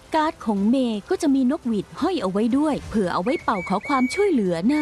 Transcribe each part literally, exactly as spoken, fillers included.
การ์ดของเมย์ก็จะมีนกหวีดห้อยเอาไว้ด้วยเผื่อเอาไว้เป่าขอความช่วยเหลือน่ะ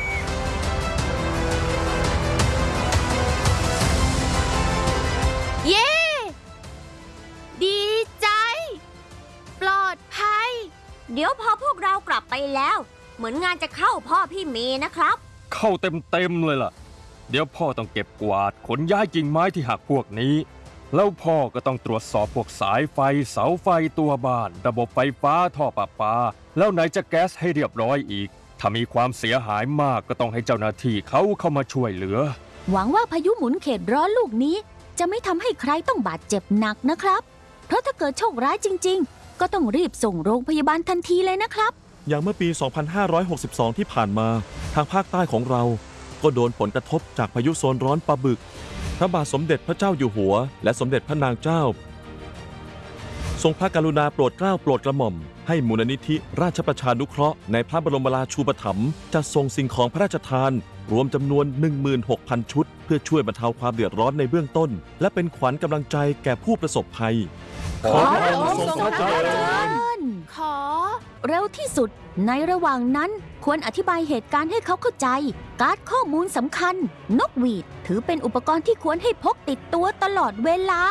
เย้ดีใจปลอดภัยเดี๋ยวพอพวกเรากลับไปแล้วเหมือนงานจะเข้าพ่อพี่เมย์นะครับเข้าเต็มๆเลยล่ะเดี๋ยวพ่อต้องเก็บกวาดขนย้ายกิ่งไม้ที่หักพวกนี้แล้วพ่อก็ต้องตรวจสอบพวกสายไฟเสาไฟตัวบ้านระบบไฟฟ้าท่อประปาแล้วไหนจะแก๊สให้เรียบร้อยอีกถ้ามีความเสียหายมากก็ต้องให้เจ้าหน้าที่เขาเข้ามาช่วยเหลือหวังว่าพายุหมุนเขตร้อนลูกนี้จะไม่ทำให้ใครต้องบาดเจ็บหนักนะครับเพราะถ้าเกิดโชคร้ายจริงๆก็ต้องรีบส่งโรงพยาบาลทันทีเลยนะครับอย่างเมื่อปี สองพันห้าร้อยหกสิบสอง ที่ผ่านมาทางภาคใต้ของเราก็โดนผลกระทบจากพายุโซนร้อนปะบึกพระบาทสมเด็จพระเจ้าอยู่หัวและสมเด็จพระนางเจ้าทรงพระกรุณาโปรดเกล้าโปรดกระหม่อมให้มูลนิธิราชประชานุเคราะห์ในพระบรมราชูปถัมภ์จัดส่งสิ่งของพระราชทานรวมจำนวน หนึ่งหมื่นหกพัน ชุดเพื่อช่วยบรรเทาความเดือดร้อนในเบื้องต้นและเป็นขวัญกำลังใจแก่ผู้ประสบภัยขอพระองค์ทรงพระเจริญขอเร็วที่สุดในระหว่างนั้นควรอธิบายเหตุการณ์ให้เขาเข้าใจการ์ดข้อมูลสำคัญนกหวีดถือเป็นอุปกรณ์ที่ควรให้พกติดตัวตลอดเวลา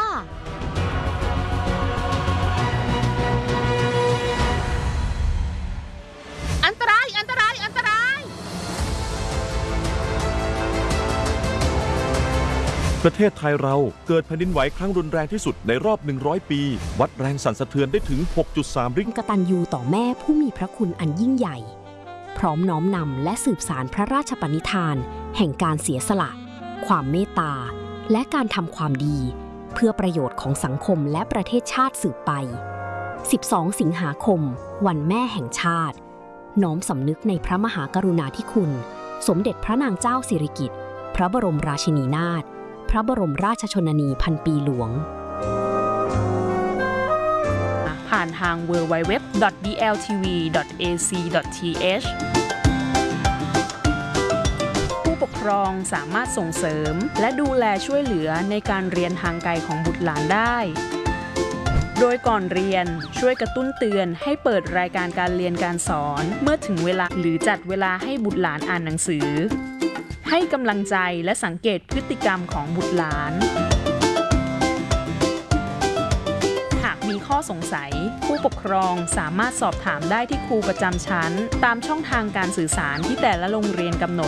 อันตรายอันตรายอันตรายประเทศไทยเราเกิดแผ่นดินไหวครั้งรุนแรงที่สุดในรอบหนึ่งร้อยปีวัดแรงสั่นสะเทือนได้ถึง หกจุดสาม ริกกตัญญูต่อแม่ผู้มีพระคุณอันยิ่งใหญ่พร้อมน้อมนำและสืบสานพระราชปณิธานแห่งการเสียสละความเมตตาและการทำความดีเพื่อประโยชน์ของสังคมและประเทศชาติสืบไปสิบสองสิงหาคมวันแม่แห่งชาติน้อมสำนึกในพระมหากรุณาธิคุณสมเด็จพระนางเจ้าสิริกิติ์พระบรมราชินีนาถพระบรมราชชนนีพันปีหลวงผ่านทาง ดับเบิลยู ดับเบิลยู ดับเบิลยู ดอท ดี แอล ที วี ดอท เอ ซี ดอท ที เอช ผู้ปกครองสามารถส่งเสริมและดูแลช่วยเหลือในการเรียนทางไกลของบุตรหลานได้โดยก่อนเรียนช่วยกระตุ้นเตือนให้เปิดรายการการเรียนการสอนเมื่อถึงเวลาหรือจัดเวลาให้บุตรหลานอ่านหนังสือให้กำลังใจและสังเกตพฤติกรรมของบุตรหลานหากมีข้อสงสัยผู้ปกครองสามารถสอบถามได้ที่ครูประจำชั้นตามช่องทางการสื่อสารที่แต่ละโรงเรียนกำหนด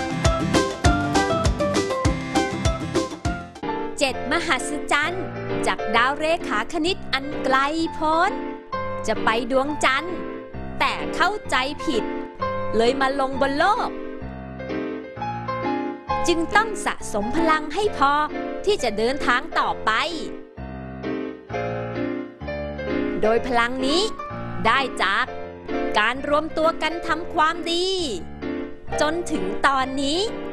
เจ็ดมหัศจรรย์จากดาวเรขาคณิตอันไกลโพ้นจะไปดวงจันทร์แต่เข้าใจผิดเลยมาลงบนโลกจึงต้องสะสมพลังให้พอที่จะเดินทางต่อไปโดยพลังนี้ได้จากการรวมตัวกันทำความดีจนถึงตอนนี้